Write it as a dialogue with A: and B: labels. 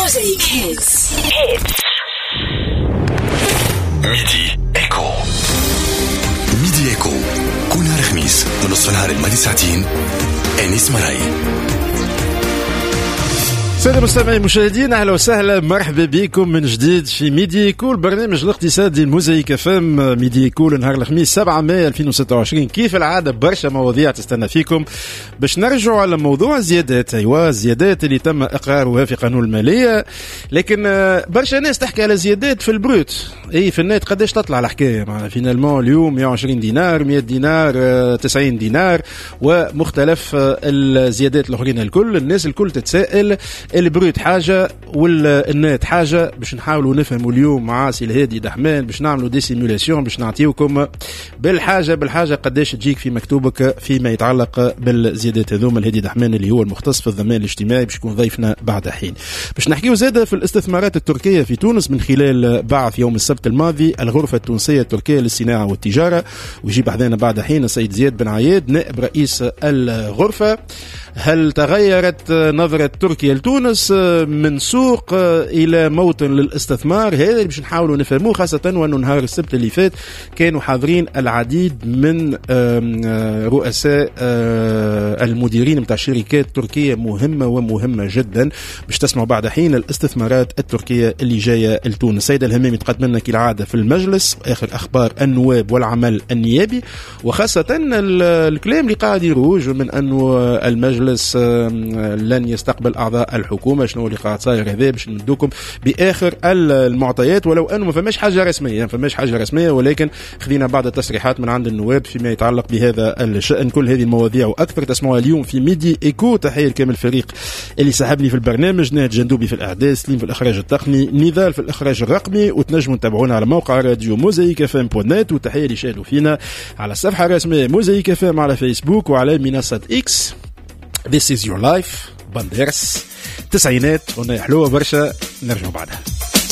A: Mosaic Hits.
B: ميدي إيكو. ميدي إيكو كل نهار خميس من نصف النهار الماضي ساعتين. أنيس مراي.
C: سادة المستمعين المشاهدين، أهلا وسهلا، مرحبا بكم من جديد في ميدي كول، برنامج الاقتصادي الموزايك فم. ميدي كول نهار الخميس 7 مايو 2026. كيف العادة برشا مواضيع تستنى فيكم باش نرجعوا على موضوع الزيادات. أيوة، الزيادات اللي تم إقرارها في قانون المالية، لكن برشا ناس تحكي على زيادات في البروت. أي في النت قداش تطلع الحكاية؟ معنا فينالمون اليوم 120 دينار، 100 دينار، 90 دينار، ومختلف الزيادات الأخرين. الكل الناس الكل تتسائل، البروت حاجة والنت حاجة. باش نحاولوا نفهموا اليوم مع سي الهادي دحمان، باش نعملوا دي سيمولاسيون، باش نعطيوكم بالحاجة قداش تجيك في مكتوبك فيما يتعلق بالزيادات هذوما. الهادي دحمان اللي هو المختص في الضمان الاجتماعي باش يكون ضيفنا بعد حين. باش نحكيو زادة في الاستثمارات التركية في تونس من خلال بعث يوم السبت الماضي الغرفة التونسية التركية للصناعة والتجارة، ويجيب حدانا بعد حين السيد زياد بن عياد نائب رئيس الغرفة. هل تغيرت نظرة تركيا لتونس من سوق إلى موطن للاستثمار؟ هذا اللي باش نحاولوا نفهموه، خاصة وأنه نهار السبت اللي فات كانوا حاضرين العديد من رؤساء المديرين متاع شركات تركية مهمة جدا. باش تسمعوا بعد حين الاستثمارات التركية اللي جاية لتونس. سيد الهمامي تقدم لنا كالعادة في المجلس آخر أخبار النواب والعمل النيابي، وخاصة الكلام اللي قاعد يروج من أنه المجلس لن يستقبل أعضاء الحكومة. شنو اللي قاعد صاير هذا؟ باش ندوكم بآخر المعطيات، ولو أنه ما فماش حاجة رسمية، ولكن خذينا بعض التصريحات من عند النواب فيما يتعلق بهذا الشأن. كل هذه المواضيع وأكثر تسمعوها اليوم في ميدي إيكو. تحية لكامل الفريق اللي سحبني في البرنامج، نهد جندوبي في الإعداد، سليم في الإخراج التقني، نضال في الإخراج الرقمي. وتنجموا تتابعونا على موقع راديو موزايك FM.net. وتحية اللي شاهدوا فينا على الصفحة الرسمية موزايك FM على فيسبوك وعلى منصة إكس. This is your life. بندرس تسعينات، هنا حلوة برشا، نرجع بعدها.